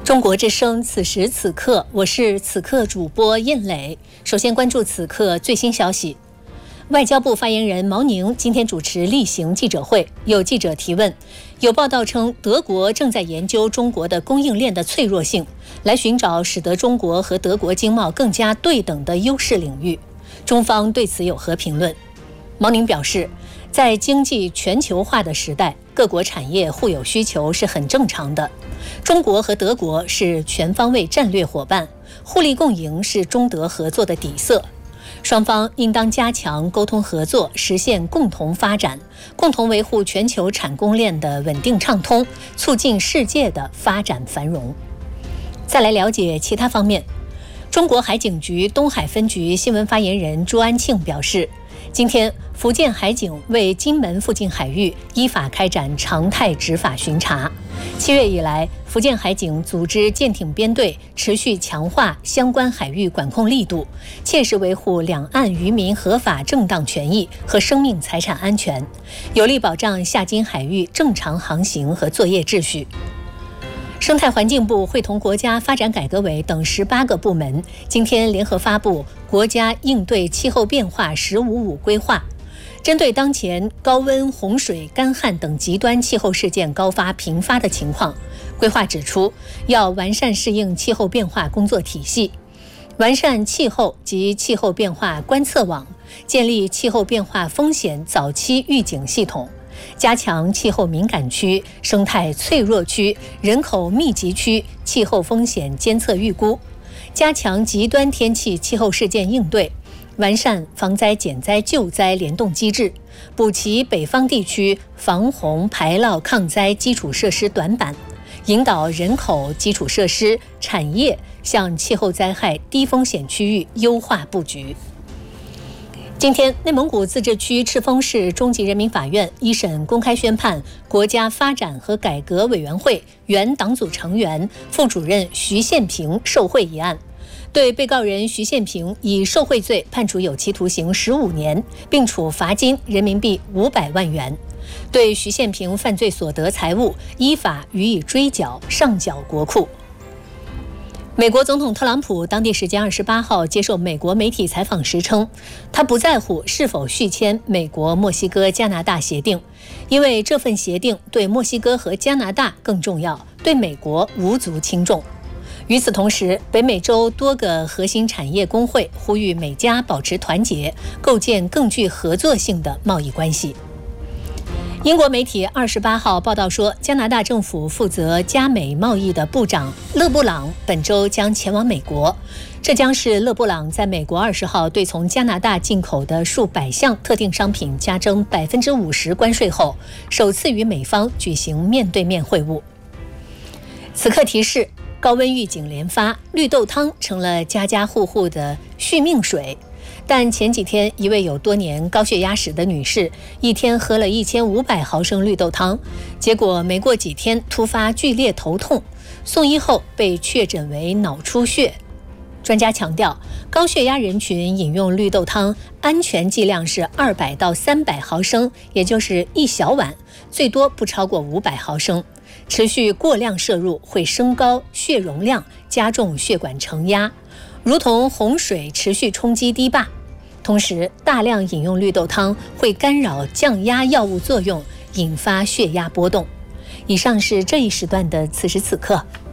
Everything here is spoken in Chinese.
中国之声，此时此刻，我是此刻主播印磊。首先关注此刻最新消息。外交部发言人毛宁今天主持例行记者会，有记者提问，有报道称德国正在研究中国的供应链的脆弱性，来寻找使得中国和德国经贸更加对等的优势领域。中方对此有何评论？毛宁表示，在经济全球化的时代，各国产业互有需求是很正常的。中国和德国是全方位战略伙伴，互利共赢是中德合作的底色。双方应当加强沟通合作，实现共同发展，共同维护全球产供链的稳定畅通，促进世界的发展繁荣。再来了解其他方面。中国海警局东海分局新闻发言人朱安庆表示，今天福建海警为金门附近海域依法开展常态执法巡查。7月以来，福建海警组织舰艇编队，持续强化相关海域管控力度，切实维护两岸渔民合法正当权益和生命财产安全，有力保障下金海域正常航行和作业秩序。生态环境部会同国家发展改革委等18个部门，今天联合发布国家应对气候变化“15+5”规划。针对当前高温、洪水、干旱等极端气候事件高发频发的情况，规划指出，要完善适应气候变化工作体系，完善气候及气候变化观测网，建立气候变化风险早期预警系统，加强气候敏感区、生态脆弱区、人口密集区气候风险监测预估，加强极端天气气候事件应对，完善防灾减灾救灾联动机制，补齐北方地区防洪排涝抗灾基础设施短板，引导人口、基础设施、产业向气候灾害低风险区域优化布局。今天，内蒙古自治区赤峰市中级人民法院一审公开宣判国家发展和改革委员会原党组成员、副主任徐宪平受贿一案，对被告人徐宪平以受贿罪判处有期徒刑15年，并处罚金人民币500万元，对徐宪平犯罪所得财物依法予以追缴，上缴国库。美国总统特朗普当地时间28号接受美国媒体采访时称，他不在乎是否续签美国、墨西哥、加拿大协定，因为这份协定对墨西哥和加拿大更重要，对美国无足轻重。与此同时，北美洲多个核心产业工会呼吁美加保持团结，构建更具合作性的贸易关系。英国媒体28号报道说，加拿大政府负责加美贸易的部长勒布朗本周将前往美国，这将是勒布朗在美国20号对从加拿大进口的数百项特定商品加征50%关税后，首次与美方举行面对面会晤。此刻提示，高温预警连发，绿豆汤成了家家户户的续命水。但前几天，一位有多年高血压史的女士，一天喝了1500毫升绿豆汤，结果没过几天突发剧烈头痛，送医后被确诊为脑出血。专家强调，高血压人群饮用绿豆汤安全剂量是200到300毫升，也就是一小碗，最多不超过500毫升。持续过量摄入会升高血容量，加重血管承压，如同洪水持续冲击堤坝。同时，大量饮用绿豆汤会干扰降压药物作用，引发血压波动。以上是这一时段的此时此刻。